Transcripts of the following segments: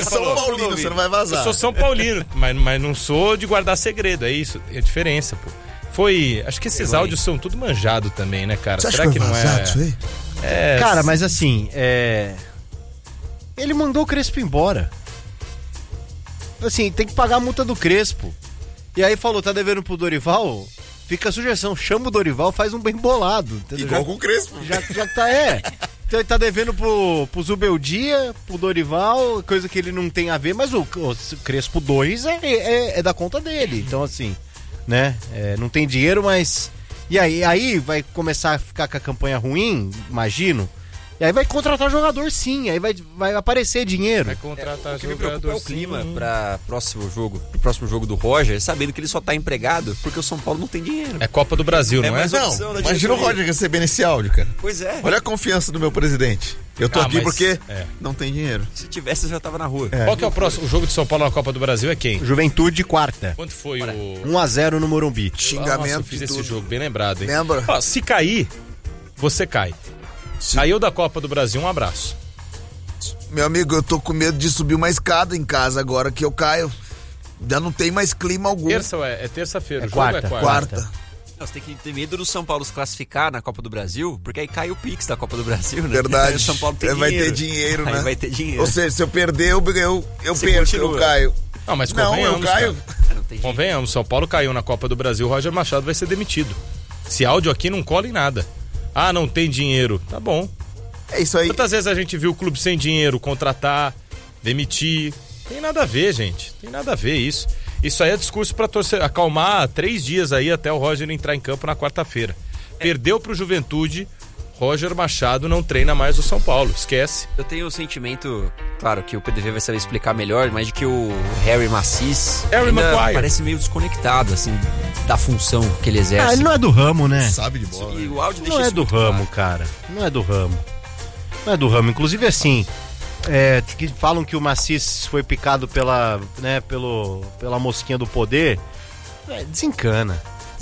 São Paulino, você não vai vazar. Eu sou São Paulino, mas não sou de guardar segredo, é isso, é a diferença, pô. Acho que esses áudios são tudo manjado também, né, cara? Você Será acha que não é? Isso aí? Cara, mas assim, ele mandou o Crespo embora. Assim, tem que pagar a multa do Crespo. E aí falou, tá devendo pro Dorival? Fica a sugestão, chama o Dorival, faz um bem bolado. Entendeu? Igual com o Crespo. Já tá, Então ele tá devendo pro Zubeldia, pro Dorival, coisa que ele não tem a ver, mas o Crespo 2 é da conta dele. Então assim, né? Não tem dinheiro, mas... E aí vai começar a ficar com a campanha ruim, imagino. E aí vai contratar jogador sim, aí vai aparecer dinheiro. Vai contratar o que me jogador preocupa é o clima para próximo jogo do Roger, sabendo que ele só tá empregado porque o São Paulo não tem dinheiro. É Copa do Brasil, não é? Não, imagina o Roger recebendo esse áudio, cara. Pois é. Olha a confiança do meu presidente. Eu tô aqui porque não tem dinheiro. Se tivesse, eu já tava na rua. Qual que é o próximo? O jogo de São Paulo na Copa do Brasil é quem? Juventude, quarta. Quanto foi 1-0 no Morumbi. Xingamento. Nossa, eu fiz esse jogo, bem lembrado, hein? Lembra? Ó, se cair, você cai. Saiu da Copa do Brasil, um abraço. Meu amigo, eu tô com medo de subir uma escada em casa agora que eu caio. Já não tem mais clima algum. É terça-feira, o jogo quarta. é quarta. Você tem que ter medo do São Paulo se classificar na Copa do Brasil, porque aí cai o Pix da Copa do Brasil, né? Verdade. O São Paulo tem vai dinheiro. ter dinheiro, né? Aí vai ter dinheiro. Ou seja, se eu perder, eu perco, continua. eu caio. Não, mas Não, convenhamos, eu caio. cara. Não tem Convenhamos, São Paulo caiu na Copa do Brasil, o Roger Machado vai ser demitido. Esse áudio aqui não cola em nada. Ah, não tem dinheiro. Tá bom. É isso aí. Quantas vezes a gente viu o clube sem dinheiro, contratar, demitir? Tem nada a ver, gente. Tem nada a ver isso. Isso aí é discurso pra torcer, acalmar 3 dias aí até o Roger entrar em campo na quarta-feira. Perdeu pro Juventude, Roger Machado não treina mais o São Paulo, esquece. Eu tenho o sentimento, claro que o PDV vai saber explicar melhor, mas de que o Harry Macis Maguire parece meio desconectado, assim, da função que ele exerce. Ele não é do ramo, né? Sabe de bola. E o áudio deixa Não é isso do muito ramo, claro. cara. Não é do ramo. Não é do ramo. Inclusive, assim, que falam que o Macis foi picado pela mosquinha do poder. Desencana.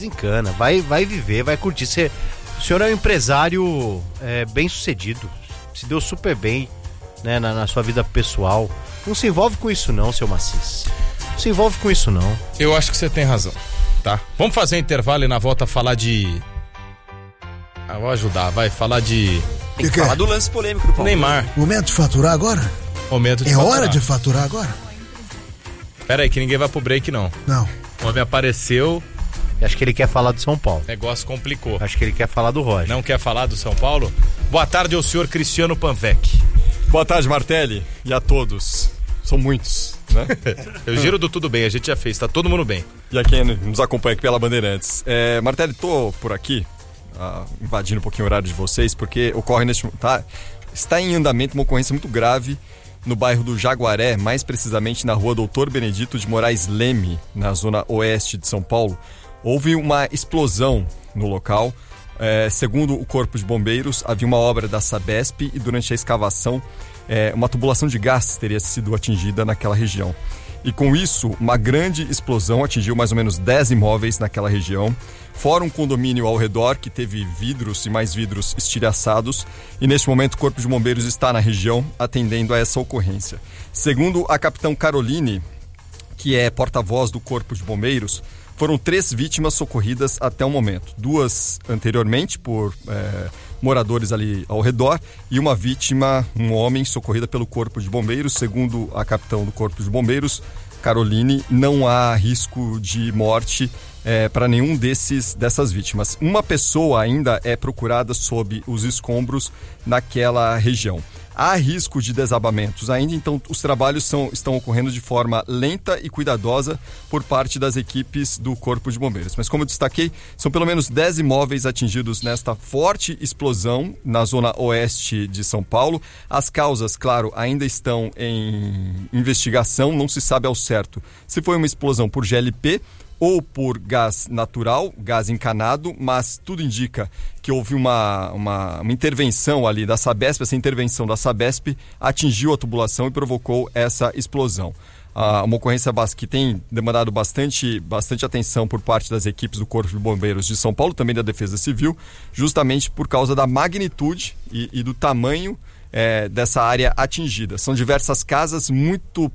Vai viver, vai curtir. O senhor é um empresário bem sucedido. Se deu super bem, né, na sua vida pessoal. Não se envolve com isso não, seu Macis. Não se envolve com isso não. Eu acho que você tem razão, tá? Vamos fazer um intervalo e na volta falar de... vou ajudar, falar de... Tem que falar do lance polêmico do Paulo. Neymar. Momento de faturar agora? Momento de É faturar. hora de faturar agora? Pera aí que ninguém vai pro break não. Não. O homem apareceu, Acho que ele quer falar do São Paulo. o negócio complicou. Acho que ele quer falar do Roger. Não quer falar do São Paulo? Boa tarde ao senhor Cristiano Panvec. Boa tarde, Martelli, e a todos. São muitos, né? Eu giro do tudo bem, a gente já fez, tá todo mundo bem. E a quem nos acompanha aqui pela Bandeirantes. Martelli, tô por aqui, invadindo um pouquinho o horário de vocês, porque ocorre está em andamento uma ocorrência muito grave no bairro do Jaguaré, mais precisamente na rua Doutor Benedito de Moraes Leme, na zona oeste de São Paulo. Houve uma explosão no local. Segundo o Corpo de Bombeiros, havia uma obra da Sabesp e durante a escavação uma tubulação de gás teria sido atingida naquela região. E com isso, uma grande explosão atingiu mais ou menos 10 imóveis naquela região, fora um condomínio ao redor que teve vidros e mais vidros estilhaçados, e neste momento o Corpo de Bombeiros está na região atendendo a essa ocorrência. Segundo a capitã Caroline, que é porta-voz do Corpo de Bombeiros, foram 3 vítimas socorridas até o momento. 2 anteriormente por moradores ali ao redor e uma vítima, um homem, socorrida pelo Corpo de Bombeiros. Segundo a capitã do Corpo de Bombeiros, Caroline, não há risco de morte para nenhum dessas vítimas. Uma pessoa ainda é procurada sob os escombros naquela região. Há risco de desabamentos ainda, então os trabalhos estão ocorrendo de forma lenta e cuidadosa por parte das equipes do Corpo de Bombeiros. Mas como eu destaquei, são pelo menos 10 imóveis atingidos nesta forte explosão na zona oeste de São Paulo. As causas, claro, ainda estão em investigação, não se sabe ao certo se foi uma explosão por GLP ou por gás natural, gás encanado, mas tudo indica que houve uma intervenção ali da Sabesp. Essa intervenção da Sabesp atingiu a tubulação e provocou essa explosão. Uma ocorrência que tem demandado bastante atenção por parte das equipes do Corpo de Bombeiros de São Paulo, também da Defesa Civil, justamente por causa da magnitude e do tamanho dessa área atingida. São diversas casas muito